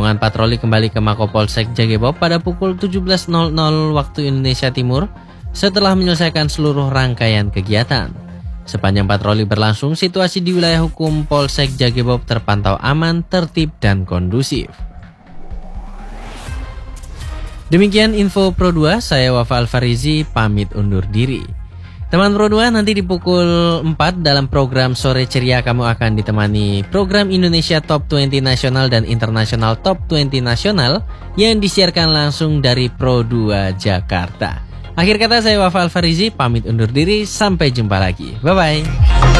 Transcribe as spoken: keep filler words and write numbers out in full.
Rombongan patroli kembali ke Mako Polsek Jagebob pada pukul tujuh belas nol nol waktu Indonesia Timur setelah menyelesaikan seluruh rangkaian kegiatan. Sepanjang patroli berlangsung, situasi di wilayah hukum Polsek Jagebob terpantau aman, tertib, dan kondusif. Demikian info Pro dua, saya Wafa Alfarizi pamit undur diri. Teman Pro dua, nanti di pukul empat dalam program Sore Ceria kamu akan ditemani program Indonesia Top dua puluh Nasional dan Internasional Top dua puluh Nasional yang disiarkan langsung dari Pro dua Jakarta. Akhir kata saya Wafa Alfarizi pamit undur diri, sampai jumpa lagi. Bye-bye.